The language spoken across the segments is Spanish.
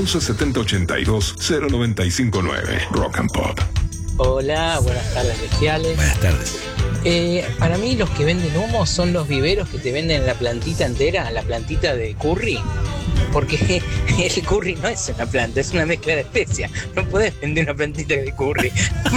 11 70 82 0959. Rock and Pop. Hola, buenas tardes, bestiales. Buenas tardes. Para mí los que venden humo son los viveros que te venden la plantita entera, la plantita de curry. Porque el curry no es una planta, es una mezcla de especias. No podés vender una plantita de curry.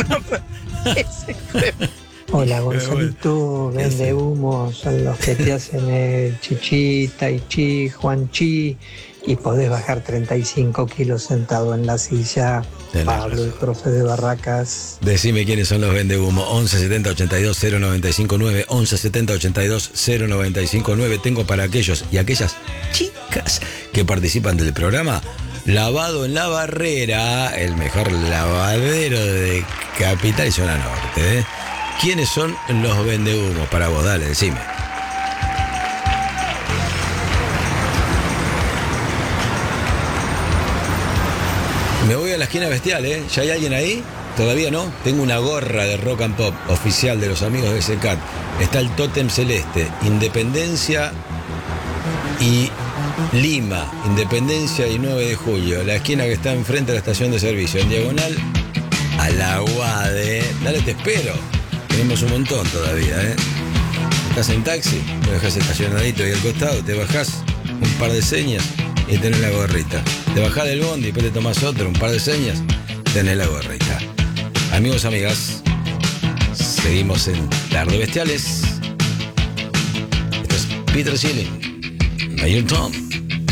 Hola, Gonzalito, vende humo, son los que te hacen el chichi, tai chi, juan chi, y podés bajar 35 kilos sentado en la silla. Tenés Pablo, razón. el profe de Barracas. Decime quiénes son los vendehumo. 11 70 82 0959. 11 70 82 0959. Tengo para aquellos y aquellas chicas que participan del programa Lavado en la Barrera, el mejor lavadero de Capital y Zona Norte. ¿Quiénes son los vendehumos para vos? Dale, decime. Me voy a la esquina bestial, ¿eh? ¿Ya hay alguien ahí? ¿Todavía no? Tengo una gorra de Rock and Pop oficial de los amigos de SCAT. Está el tótem celeste, Independencia y Lima, Independencia y 9 de julio. La esquina que está enfrente de la estación de servicio, en diagonal a la UADE. Dale, te espero. Tenemos un montón todavía, ¿eh? Estás en taxi, lo dejas estacionadito ahí al costado, te bajás un par de señas y tenés la gorrita. Te bajás del bondi y después te tomás otro, un par de señas, tenés la gorrita. Amigos, amigas, seguimos en Tarde Bestiales. Esto es Peter Schilling, Mayor Tom.